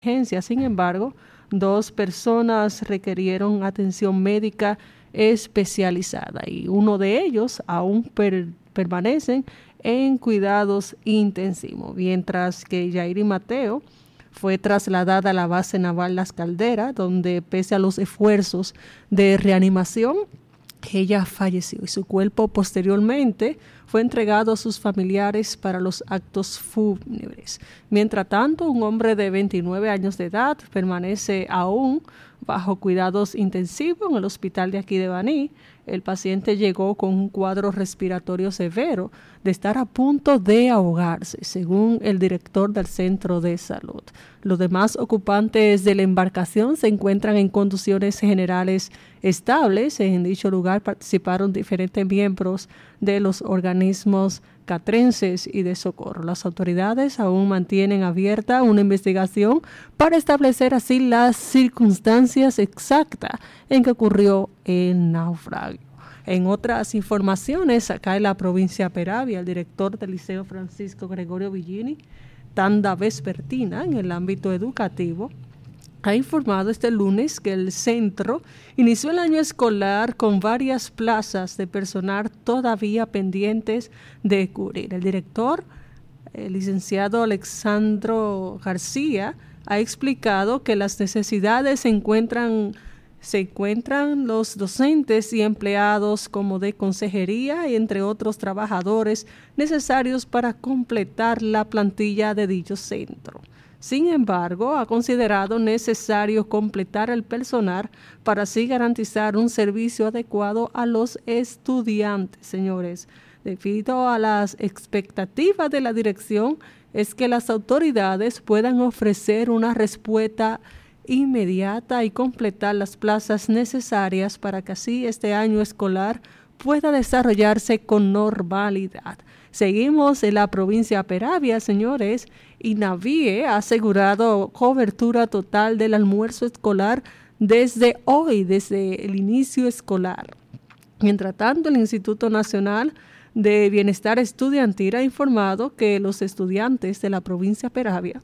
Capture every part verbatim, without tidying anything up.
emergencia. Sin embargo, dos personas requirieron atención médica especializada y uno de ellos aún per, permanecen en cuidados intensivos, mientras que Yairi Mateo fue trasladada a la base naval Las Calderas, donde pese a los esfuerzos de reanimación, ella falleció y su cuerpo posteriormente fue entregado a sus familiares para los actos fúnebres. Mientras tanto, un hombre de veintinueve años de edad permanece aún bajo cuidados intensivos en el hospital de aquí de Baní. El paciente llegó con un cuadro respiratorio severo de estar a punto de ahogarse, según el director del centro de salud. Los demás ocupantes de la embarcación se encuentran en condiciones generales estables. En dicho lugar participaron diferentes miembros de los organismos catrenses y de socorro. Las autoridades aún mantienen abierta una investigación para establecer así las circunstancias exactas en que ocurrió el naufragio. En otras informaciones, acá en la provincia de Peravia, el director del Liceo Francisco Gregorio Villini, tanda vespertina en el ámbito educativo, ha informado este lunes que el centro inició el año escolar con varias plazas de personal todavía pendientes de cubrir. El director, el licenciado Alexandro García, ha explicado que las necesidades se encuentran se encuentran los docentes y empleados como de consejería y entre otros trabajadores necesarios para completar la plantilla de dicho centro. Sin embargo, ha considerado necesario completar el personal para así garantizar un servicio adecuado a los estudiantes, señores. Debido a las expectativas de la dirección, es que las autoridades puedan ofrecer una respuesta inmediata y completar las plazas necesarias para que así este año escolar pueda desarrollarse con normalidad. Seguimos en la provincia de Peravia, señores, y Navie ha asegurado cobertura total del almuerzo escolar desde hoy, desde el inicio escolar. Mientras tanto, el Instituto Nacional de Bienestar Estudiantil ha informado que los estudiantes de la provincia de Peravia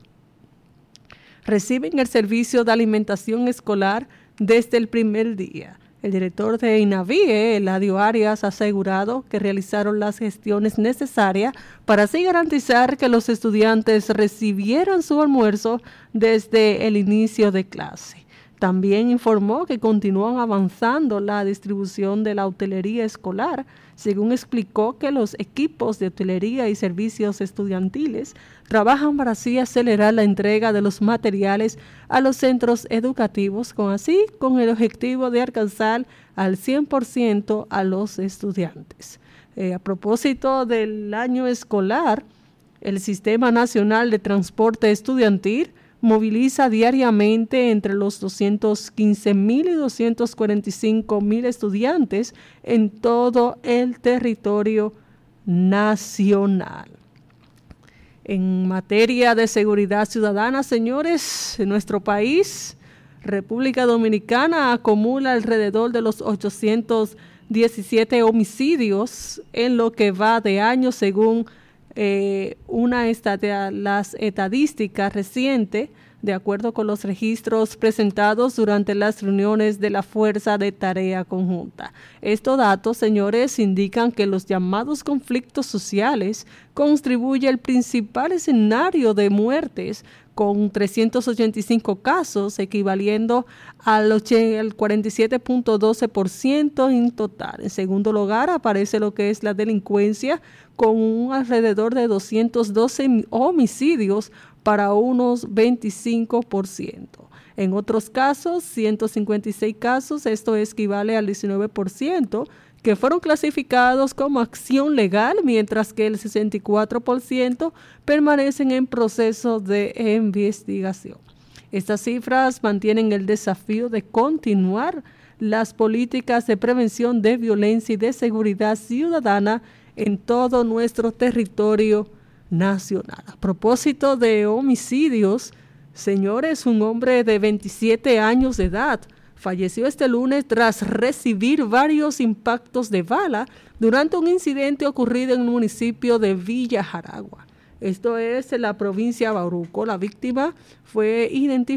reciben el servicio de alimentación escolar desde el primer día. El director de INAVIE, Eladio Arias, ha asegurado que realizaron las gestiones necesarias para así garantizar que los estudiantes recibieran su almuerzo desde el inicio de clase. También informó que continúan avanzando la distribución de la hotelería escolar, según explicó que los equipos de hotelería y servicios estudiantiles trabajan para así acelerar la entrega de los materiales a los centros educativos, con así con el objetivo de alcanzar al cien por ciento a los estudiantes. Eh, a propósito del año escolar, el Sistema Nacional de Transporte Estudiantil moviliza diariamente entre los doscientos quince mil y doscientos cuarenta y cinco mil estudiantes en todo el territorio nacional. En materia de seguridad ciudadana, señores, en nuestro país, República Dominicana acumula alrededor de los ochocientos diecisiete homicidios en lo que va de año, según Eh, una estadia, las estadísticas recientes, de acuerdo con los registros presentados durante las reuniones de la Fuerza de Tarea Conjunta. Estos datos, señores, indican que los llamados conflictos sociales contribuyen al principal escenario de muertes, con trescientos ochenta y cinco casos, equivaliendo al, al cuarenta y siete punto doce por ciento en total. En segundo lugar, aparece lo que es la delincuencia, con un alrededor de doscientos doce homicidios para unos veinticinco por ciento. En otros casos, ciento cincuenta y seis casos, esto equivale al diecinueve por ciento, que fueron clasificados como acción legal, mientras que el sesenta y cuatro por ciento permanecen en proceso de investigación. Estas cifras mantienen el desafío de continuar las políticas de prevención de violencia y de seguridad ciudadana en todo nuestro territorio nacional. A propósito de homicidios, señores, un hombre de veintisiete años de edad falleció este lunes tras recibir varios impactos de bala durante un incidente ocurrido en el municipio de Villa Jaragua. Esto es en la provincia de Bauruco. La víctima fue identificada